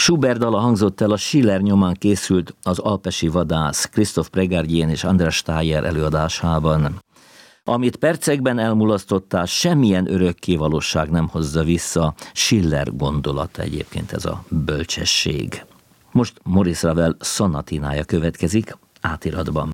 Schubert dala hangzott el a Schiller nyomán készült Az alpesi vadász Christoph Pregardién és András Steyer előadásában. Amit percekben elmulasztottál, semmilyen örökkévalóság nem hozza vissza. Schiller gondolata egyébként ez a bölcsesség. Most Maurice Ravel szonatinája következik átiratban.